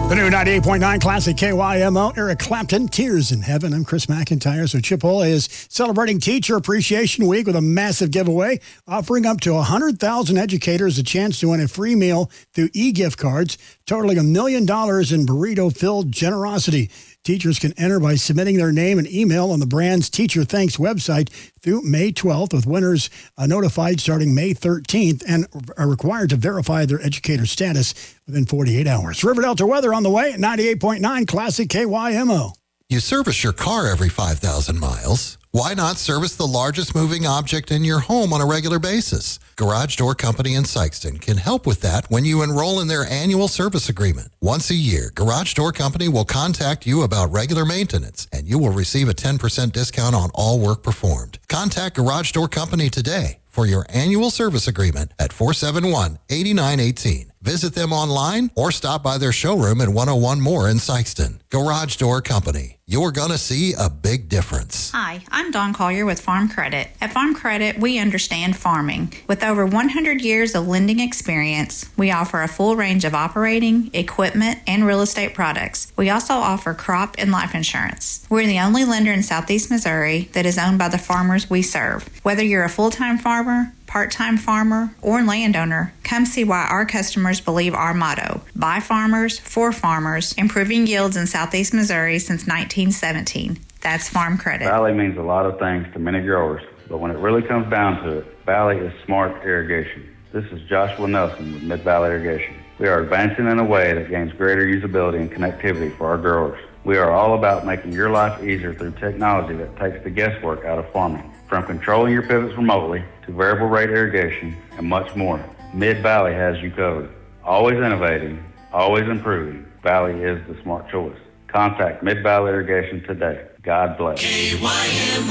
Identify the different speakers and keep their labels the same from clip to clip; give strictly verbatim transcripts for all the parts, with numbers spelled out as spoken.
Speaker 1: The new ninety-eight point nine Classic K Y M O, Eric Clapton, Tears in Heaven. I'm Chris McIntyre. So Chipotle is celebrating Teacher Appreciation Week with a massive giveaway, offering up to one hundred thousand educators a chance to win a free meal through e-gift cards, totaling a million dollars in burrito-filled generosity. Teachers can enter by submitting their name and email on the brand's Teacher Thanks website through May twelfth, with winners uh, notified starting May thirteenth and are required to verify their educator status within forty-eight hours. River Delta weather on the way at ninety-eight point nine Classic K Y M O.
Speaker 2: You service your car every five thousand miles. Why not service the largest moving object in your home on a regular basis? Garage Door Company in Sikeston can help with that when you enroll in their annual service agreement. Once a year, Garage Door Company will contact you about regular maintenance, and you will receive a ten percent discount on all work performed. Contact Garage Door Company today for your annual service agreement at four seven one, eight nine one eight. Visit them online or stop by their showroom at one oh one Moore in Sikeston. Garage Door Company. You're going to see a big difference.
Speaker 3: Hi, I'm Dawn Collier with Farm Credit. At Farm Credit, we understand farming. With over one hundred years of lending experience, we offer a full range of operating, equipment, and real estate products. We also offer crop and life insurance. We're the only lender in Southeast Missouri that is owned by the farmers we serve. Whether you're a full-time farmer, part-time farmer, or landowner, come see why our customers believe our motto, by farmers, for farmers, improving yields in Southeast Missouri since nineteen seventeen. That's Farm Credit.
Speaker 4: Valley means a lot of things to many growers, but when it really comes down to it, Valley is smart irrigation. This is Joshua Nelson with Mid-Valley Irrigation. We are advancing in a way that gains greater usability and connectivity for our growers. We are all about making your life easier through technology that takes the guesswork out of farming. From controlling your pivots remotely to variable rate irrigation and much more, Mid-Valley has you covered. Always innovating, always improving, Valley is the smart choice. Contact Mid-Valley Irrigation today. God bless.
Speaker 5: K Y M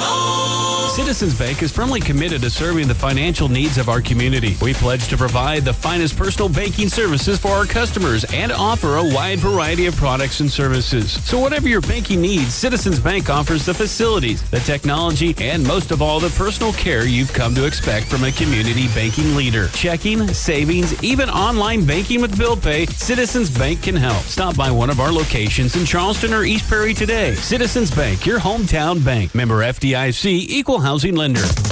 Speaker 5: O. Citizens Bank is firmly committed to serving the financial needs of our community. We pledge to provide the finest personal banking services for our customers and offer a wide variety of products and services. So whatever your banking needs, Citizens Bank offers the facilities, the technology, and most of all, the personal care you've come to expect from a community banking leader. Checking, savings, even online banking with bill pay, Citizens Bank can help. Stop by one of our locations in Charleston or East Prairie today. Citizens Bank, your hometown bank. Member F D I C, Equal Housing Lender.